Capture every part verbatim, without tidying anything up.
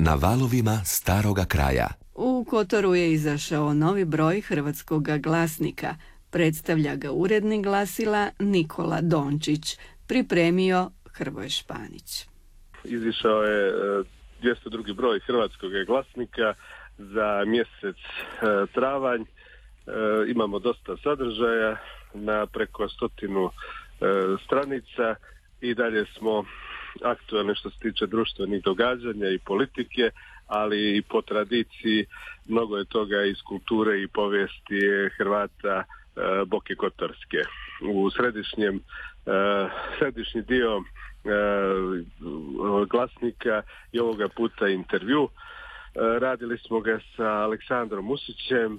Na valovima staroga kraja. U Kotoru je izašao novi broj Hrvatskog glasnika. Predstavlja ga urednik glasila Nikola Dončić. Pripremio Hrvoje Španić. Izišao je dvjesto drugi broj Hrvatskog glasnika za mjesec travanj. Imamo dosta sadržaja na preko stotinu stranica i dalje smo aktualni što se tiče društvenih događanja i politike, ali i po tradiciji mnogo je toga iz kulture i povijesti Hrvata Boke Kotorske. U središnjem središnji dio glasnika i ovoga puta intervju. Radili smo ga sa Aleksandrom Musićem,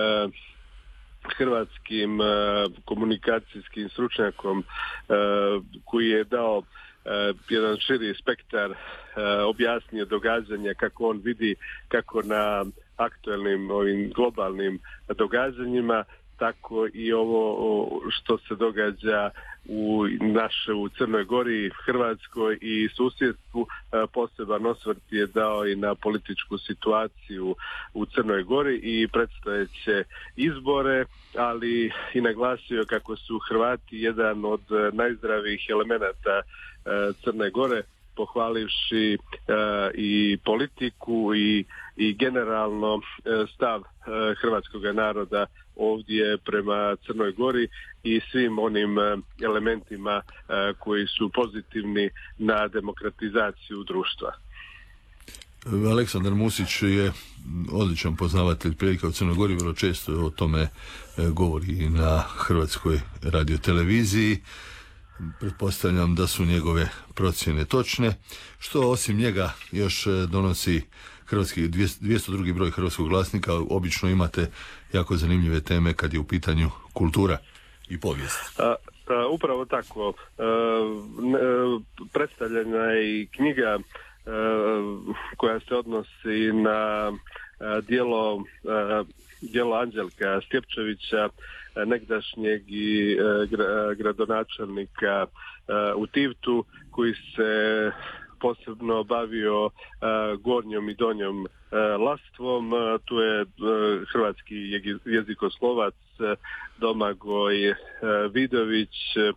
hrvatskim komunikacijskim stručnjakom koji je dao jedan širi spektar, objasnio događanja kako on vidi, kako na aktualnim ovim globalnim događanjima, tako i ovo što se događa u naše u Crnoj Gori, Hrvatskoj i susjedstvu. Poseban osvrt je dao i na političku situaciju u Crnoj Gori i predstojeće izbore, ali i naglasio kako su Hrvati jedan od najzdravijih elemenata Crne Gore, pohvalivši uh, i politiku i, i generalno uh, stav uh, hrvatskog naroda ovdje prema Crnoj Gori i svim onim uh, elementima uh, koji su pozitivni na demokratizaciju društva. Aleksandar Musić je odličan poznavatelj prilika u Crnoj Gori, vrlo često o tome govori i na Hrvatskoj radioteleviziji. Pretpostavljam da su njegove procjene točne, što osim njega još donosi hrvatski dvjesto drugi broj Hrvatskog glasnika. Obično imate jako zanimljive teme kad je u pitanju kultura i povijest. A, a, upravo tako. A, predstavljena je i knjiga a, koja se odnosi na a, dijelo, a, dijelo Anđelka Stjepčevića, negdašnjeg i gradonačelnika u Tivtu, koji se posebno bavio gornjom i donjom lastvom. Tu je hrvatski jezikoslovac Domagoj Vidović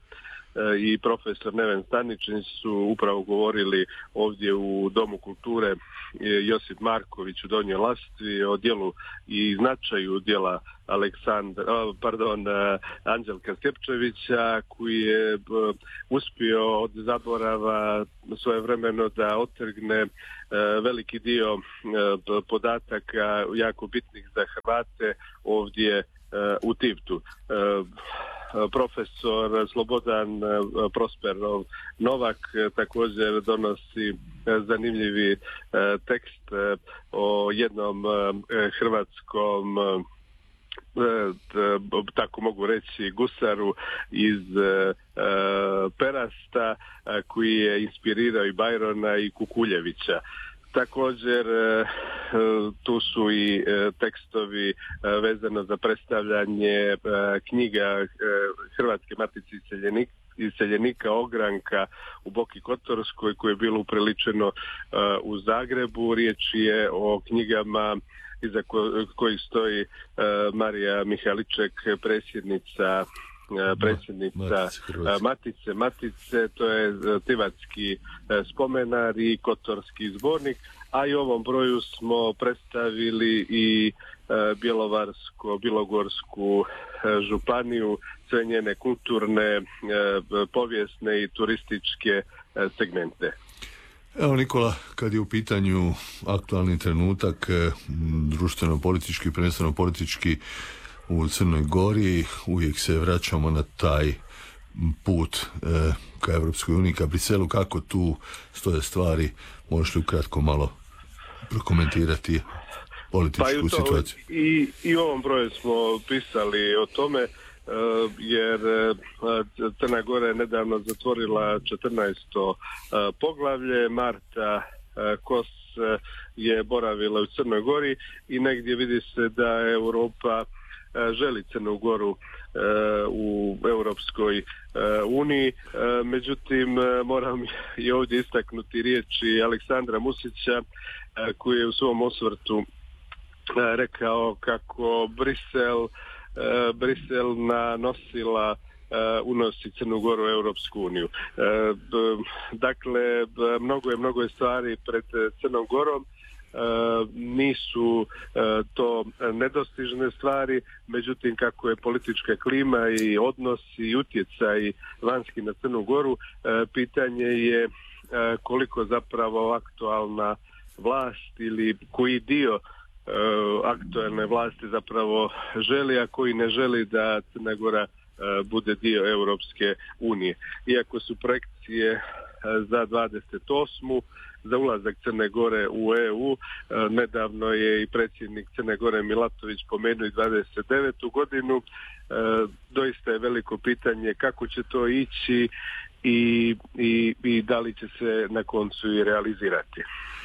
i profesor Neven Staničin su upravo govorili ovdje u Domu kulture Josip Marković u Donjoj Lastvi o djelu i značaju djela Aleksandra, pardon, Anđelka Stjepčevića, koji je uspio od zaborava svojevremeno da otrgne veliki dio podataka jako bitnih za Hrvate ovdje u Tivtu. Profesor Slobodan Prosperov Novak također donosi zanimljivi tekst o jednom hrvatskom, tako mogu reći, gusaru iz Perasta, koji je inspirirao i Bajrona i Kukuljevića. Također tu su i tekstovi vezano za predstavljanje knjiga Hrvatske matice iseljenika, iseljenika Ogranka u Boki Kotorskoj, koje je bilo upriličeno u Zagrebu. Riječ je o knjigama iza kojih stoji Marija Mihaliček, predsjednica predsjednica Matice, Matice, Matice, to je Tivatski spomenar i Kotorski zbornik, a i u ovom broju smo predstavili i Bjelovarsko, Bilogorsku županiju, sve njene kulturne, povijesne i turističke segmente. Evo Nikola, kad je u pitanju aktualni trenutak, društveno-politički, prvenstveno politički u Crnoj Gori, uvijek se vraćamo na taj put e, ka Evropskoj uniji, ka Briselu. Kako tu stoje stvari? Možeš li ukratko malo prokomentirati političku pa i to, situaciju? I, I u ovom broju smo pisali o tome, Uh, jer uh, Crna Gora je nedavno zatvorila četrnaesto uh, poglavlje. Marta uh, Kos uh, je boravila u Crnoj Gori i negdje vidi se da Europa želi Crnu Goru u Europskoj uniji. Međutim, moram i ovdje istaknuti riječi Aleksandra Musića koji je u svom osvrtu rekao kako Brisel, Brisel na nosila unosi Crnu Goru u Europsku uniju. Dakle, mnogo je, mnogo je stvari pred Crnom Gorom. Nisu to nedostižne stvari, međutim kako je politička klima i odnosi i utjecaj vanjski na Crnu Goru, pitanje je koliko zapravo aktualna vlast ili koji dio aktualne vlasti zapravo želi, a koji ne želi da Crna Gora bude dio Europske unije. Iako su projekcije za dvadeset osmu za ulazak Crne Gore u E U, nedavno je i predsjednik Crne Gore Milatović pomenuo i dvadeset devetu godinu. Doista je veliko pitanje kako će to ići i, i, i da li će se na koncu i realizirati.